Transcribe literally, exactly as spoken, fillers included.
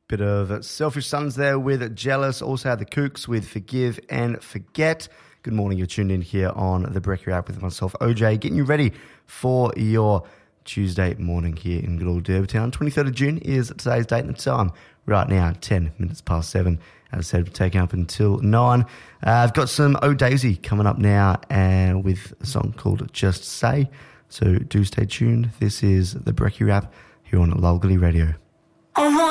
Bit of Selfish Sons there with Jealous. Also had the Kooks with Forgive and Forget. Good morning. You're tuned in here on the Brekkie Wrap with myself, O J, getting you ready for your Tuesday morning here in good old Derbytown. twenty-third of June is today's date and time. Right now, ten minutes past seven. As I said, we're taking up until nine. Uh, I've got some O'Daisy coming up now and with a song called Just Say. So do stay tuned. This is the Brekkie Wrap here on Lulgally Radio.